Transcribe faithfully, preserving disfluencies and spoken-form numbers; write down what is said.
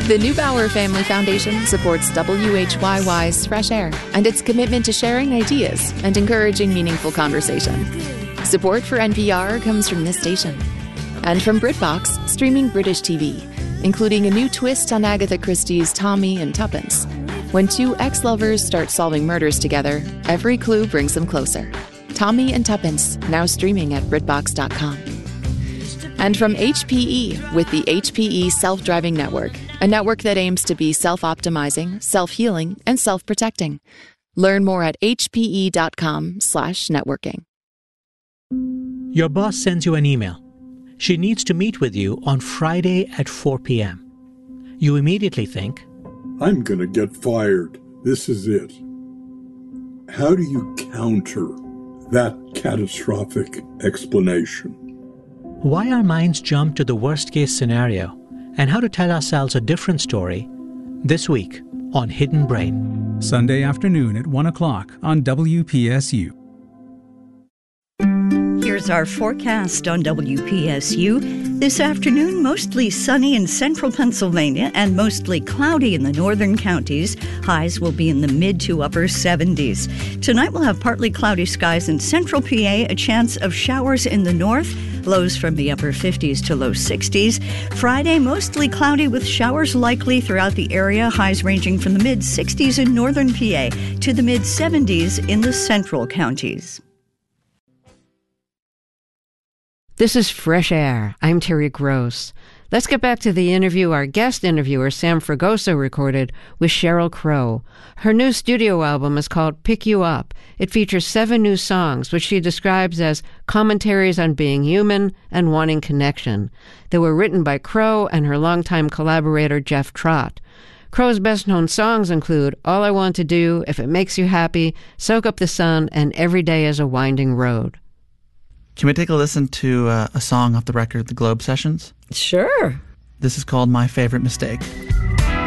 The Neubauer Family Foundation supports W H Y Y's Fresh Air and its commitment to sharing ideas and encouraging meaningful conversation. Support for N P R comes from this station and from BritBox, streaming British T V, including a new twist on Agatha Christie's Tommy and Tuppence. When two ex-lovers start solving murders together, every clue brings them closer. Tommy and Tuppence, now streaming at BritBox dot com. And from H P E with the H P E Self-Driving Network, a network that aims to be self-optimizing, self-healing, and self-protecting. Learn more at hpe.com slash networking. Your boss sends you an email. She needs to meet with you on Friday at four p.m. You immediately think, I'm going to get fired. This is it. How do you counter that catastrophic explanation? why our minds jump to the worst-case scenario, and how to tell ourselves a different story this week on Hidden Brain. Sunday afternoon at one o'clock on W P S U. Here's our forecast on W P S U. This afternoon, mostly sunny in central Pennsylvania and mostly cloudy in the northern counties. Highs will be in the mid to upper seventies. Tonight, we'll have partly cloudy skies in central P A, a chance of showers in the north, lows from the upper fifties to low sixties. Friday, mostly cloudy with showers likely throughout the area, highs ranging from the mid sixties in northern P A to the mid seventies in the central counties. This is Fresh Air. I'm Terry Gross. Let's get back to the interview our guest interviewer, Sam Fragoso, recorded with Sheryl Crow. Her new studio album is called Pick You Up. It features seven new songs, which she describes as commentaries on being human and wanting connection. They were written by Crow and her longtime collaborator, Jeff Trott. Crow's best-known songs include All I Want to Do, If It Makes You Happy, Soak Up the Sun, and Every Day is a Winding Road. Can we take a listen to uh, a song off the record, The Globe Sessions? Sure. This is called My Favorite Mistake.